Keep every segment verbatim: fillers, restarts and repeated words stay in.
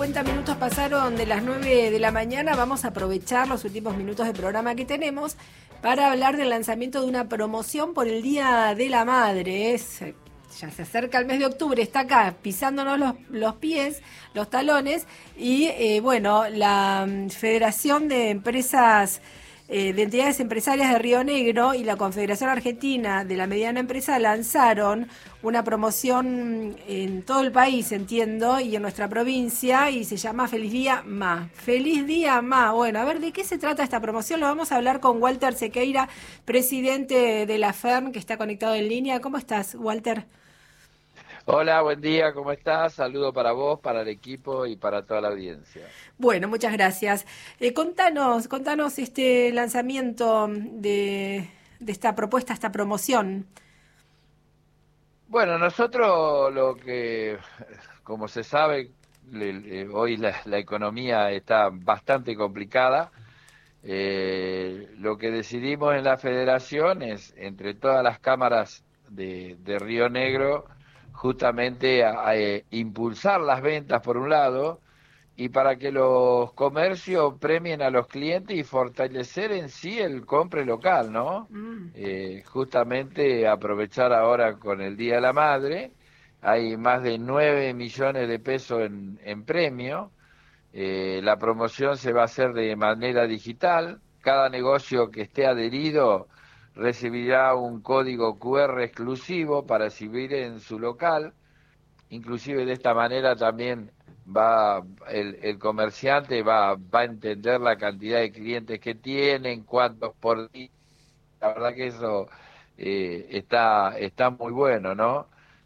cincuenta minutos pasaron de las nueve de la mañana. Vamos a aprovechar los últimos minutos de programa que tenemos para hablar del lanzamiento de una promoción por el Día de la Madre. Es, ya se acerca el mes de octubre, está acá pisándonos los, los pies, los talones. Y eh, bueno, la Federación de Empresas... de entidades empresarias de Río Negro y la Confederación Argentina de la Mediana Empresa lanzaron una promoción en todo el país, entiendo, y en nuestra provincia, y se llama Feliz Día Ma. Feliz Día Ma. Bueno, a ver, ¿de qué se trata esta promoción? Lo vamos a hablar con Walter Sequeira, presidente de la F E R N, que está conectado en línea. ¿Cómo estás, Walter? Hola, buen día, ¿cómo estás? Saludo para vos, para el equipo y para toda la audiencia. Bueno, muchas gracias. Eh, contanos, contanos este lanzamiento de, de esta propuesta, esta promoción. Bueno, nosotros lo que, como se sabe, le, le, hoy la, la economía está bastante complicada. Eh, lo que decidimos en la federación es, entre todas las cámaras de, de Río Negro, justamente a, a, a impulsar las ventas por un lado, y para que los comercios premien a los clientes y fortalecer en sí el compre local, ¿no? Mm. Eh, justamente aprovechar ahora con el Día de la Madre, hay más de nueve millones de pesos en, en premio. Eh, la promoción se va a hacer de manera digital. Cada negocio que esté adherido recibirá un código Q R exclusivo para exhibir en su local. Inclusive de esta manera también va el, el comerciante va, va a entender la cantidad de clientes que tienen, cuántos por día. La verdad que eso eh, está, está muy bueno, ¿no?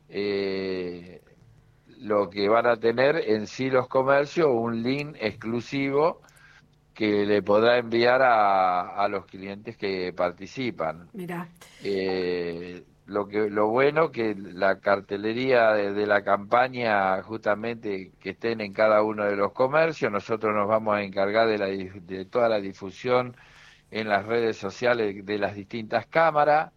Eh, lo que van a tener en sí los comercios, un link exclusivo que le podrá enviar a, a los clientes que participan. Mirá. Eh, lo que lo bueno que la cartelería de, de la campaña, justamente que estén en cada uno de los comercios, nosotros nos vamos a encargar de, la, de toda la difusión en las redes sociales de las distintas cámaras.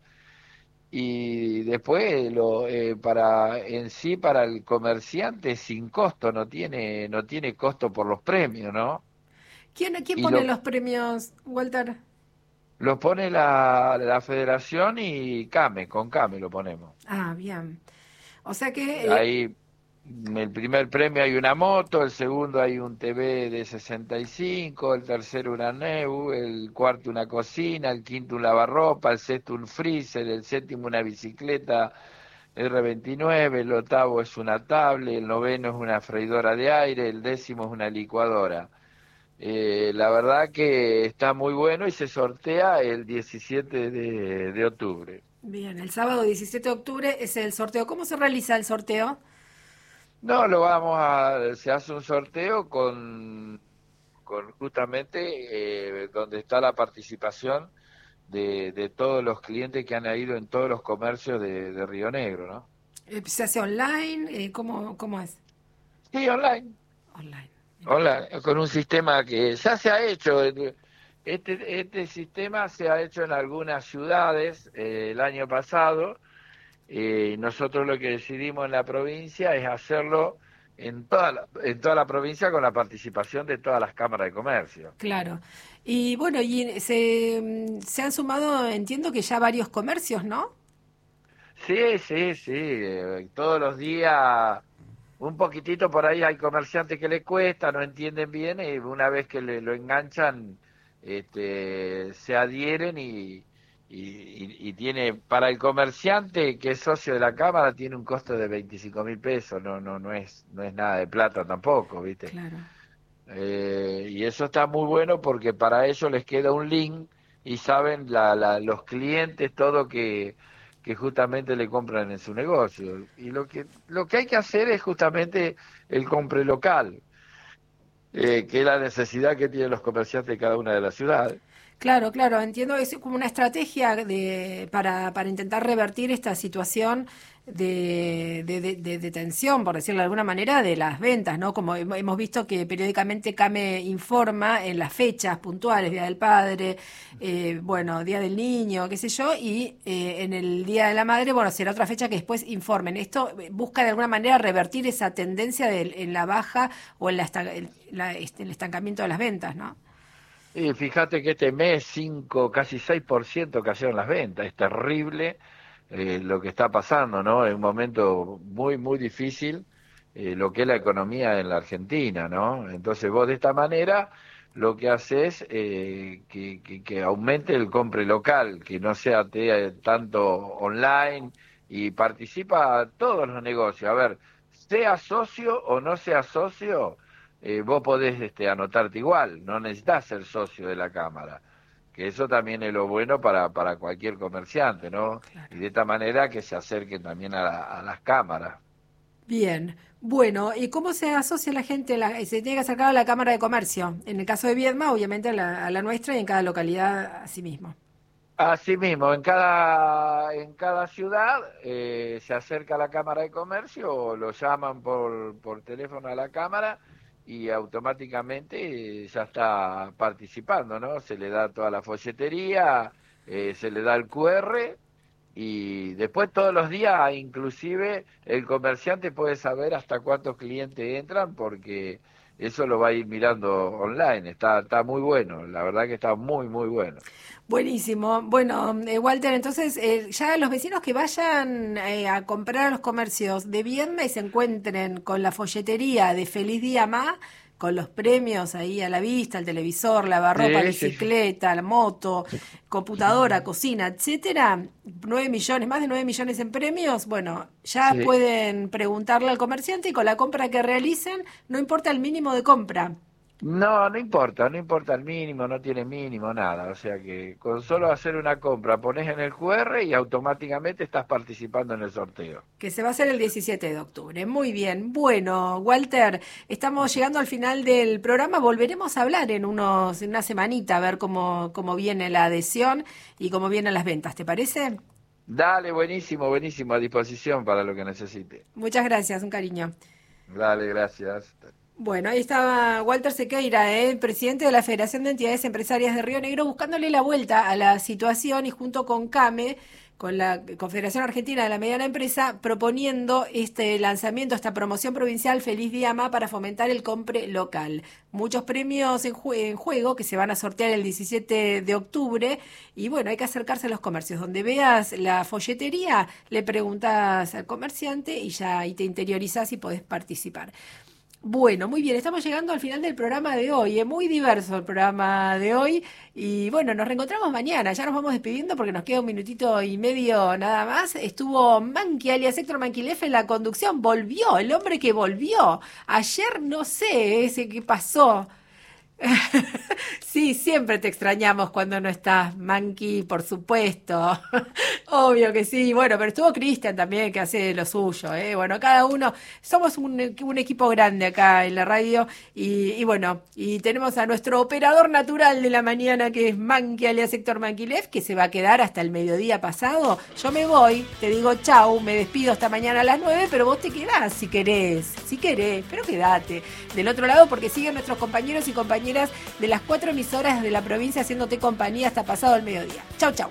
Y después lo eh, para en sí para el comerciante sin costo, no tiene no tiene costo por los premios, ¿no? ¿Quién, quién Y pone lo los premios, Walter? lo pone la, la Federación y CAME, con CAME lo ponemos. Ah, bien. O sea que... eh, Ahí el primer premio hay una moto, el segundo hay un T V de sesenta y cinco, el tercero una Neu, el cuarto una cocina, el quinto un lavarropa, el sexto un freezer, el séptimo una bicicleta R veintinueve, el octavo es una tablet, el noveno es una freidora de aire, el décimo es una licuadora. Eh, la verdad que está muy bueno y se sortea el diecisiete de, de octubre. Bien, el sábado diecisiete de octubre es el sorteo. ¿Cómo se realiza el sorteo? No, lo vamos a, se hace un sorteo con, con justamente eh, donde está la participación de, de todos los clientes que han ido en todos los comercios de, de Río Negro, ¿no? Eh, ¿Se hace online? Eh, ¿cómo, cómo es? Sí, online. Online. Mira. Hola, con un sistema que ya se ha hecho. Este, este sistema se ha hecho en algunas ciudades eh, el año pasado. Eh, nosotros lo que decidimos en la provincia es hacerlo en toda la, en toda la provincia con la participación de todas las cámaras de comercio. Claro. Y bueno, y se, mm, se han sumado, entiendo que ya varios comercios, ¿no? Sí, sí, sí. eh, todos los días, un poquitito por ahí hay comerciantes que le cuesta, no entienden bien, y una vez que le, lo enganchan, este, se adhieren y, y, y- y tiene, para el comerciante que es socio de la cámara, tiene un costo de veinticinco mil pesos, no, no, no es, no es nada de plata tampoco, ¿viste? Claro. Eh, y eso está muy bueno porque para ellos les queda un link y saben la, la, los clientes todo que, que justamente le compran en su negocio. Y lo que, lo que hay que hacer es justamente el compre local, eh, que es la necesidad que tienen los comerciantes de cada una de las ciudades. Claro, claro, entiendo, es como una estrategia de, para, para intentar revertir esta situación de, de, de, de- de tensión, por decirlo de alguna manera, de las ventas, ¿no? Como hem- hemos visto que periódicamente Came informa en las fechas puntuales, Día del Padre, eh, bueno, Día del Niño, qué sé yo, y eh, en el Día de la Madre, bueno, será otra fecha que después informen. Esto eh, busca de alguna manera revertir esa tendencia de- en la baja o en la, esta- el, la- este, el estancamiento de las ventas, ¿no? Y fíjate que este mes cinco, casi seis por ciento cayeron las ventas. Es terrible eh, lo que está pasando, ¿no? Es un momento muy, muy difícil eh, lo que es la economía en la Argentina, ¿no? Entonces vos de esta manera lo que haces eh, que, que, que aumente el compre local, que no sea te- tanto online y participa a todos los negocios. A ver, sea socio o no sea socio, eh, vos podés este, anotarte igual, no necesitas ser socio de la Cámara, que eso también es lo bueno para, para cualquier comerciante, ¿no? Claro. Y de esta manera que se acerquen también a, la- a las cámaras. Bien, bueno, ¿y cómo se asocia la gente? La- se tiene que acercar a la Cámara de Comercio. En el caso de Viedma, obviamente a la, a la nuestra y en cada localidad a sí mismo. Asimismo, en cada, en cada ciudad eh, se acerca a la Cámara de Comercio o lo llaman por, por teléfono a la Cámara y automáticamente eh, ya está participando, ¿no? Se le da toda la folletería, eh, se le da el Q R y después todos los días inclusive el comerciante puede saber hasta cuántos clientes entran porque eso lo va a ir mirando online. Está, está muy bueno, la verdad que está muy, muy bueno. Buenísimo. Bueno, eh, Walter, entonces eh, ya los vecinos que vayan eh, a comprar a los comercios de Viedma y se encuentren con la folletería de Feliz Día Ma, con los premios ahí a la vista, el televisor, lavarropa, Sí, sí, sí. bicicleta, la moto, computadora, cocina, etcétera, nueve millones, más de nueve millones en premios, bueno, ya Sí. pueden preguntarle al comerciante y con la compra que realicen, no importa el mínimo de compra. No, no importa, no importa el mínimo, no tiene mínimo, nada. O sea que con solo hacer una compra pones en el Q R y automáticamente estás participando en el sorteo. Que se va a hacer el diecisiete de octubre. Muy bien. Bueno, Walter, estamos llegando al final del programa. Volveremos a hablar en unos, en una semanita a ver cómo, cómo viene la adhesión y cómo vienen las ventas. ¿Te parece? Dale, buenísimo, buenísimo, a disposición para lo que necesite. Muchas gracias, un cariño. Dale, gracias. Bueno, ahí estaba Walter Sequeira, ¿eh? Presidente de la Federación de Entidades Empresarias de Río Negro, buscándole la vuelta a la situación y junto con CAME, con la Confederación Argentina de la Mediana Empresa, proponiendo este lanzamiento, esta promoción provincial Feliz Día Ma para fomentar el compre local. Muchos premios en, jue- en juego que se van a sortear el diecisiete de octubre y bueno, hay que acercarse a los comercios. Donde veas la folletería, le preguntas al comerciante y ya ahí te interiorizás y podés participar. Bueno, muy bien, estamos llegando al final del programa de hoy, es muy diverso el programa de hoy y bueno, nos reencontramos mañana, ya nos vamos despidiendo porque nos queda un minutito y medio nada más. Estuvo Manqui, alias Héctor Manquilef en la conducción, volvió, el hombre que volvió. Ayer no sé ese qué pasó. Sí, siempre te extrañamos cuando no estás, Manqui, por supuesto. Obvio que sí. Bueno, pero estuvo Cristian también, que hace lo suyo, ¿eh? Bueno, cada uno, somos un, equ- un equipo grande acá en la radio y, y bueno, y tenemos a nuestro operador natural de la mañana, que es Manqui, alias Héctor Manquilev, que se va a quedar hasta el mediodía pasado. Yo me voy, te digo chau, me despido hasta mañana a las nueve, pero vos te quedás si querés, si querés, pero quedate del otro lado porque siguen nuestros compañeros y compañeras de las cuatro emisoras de la provincia haciéndote compañía hasta pasado el mediodía. Chau, chau.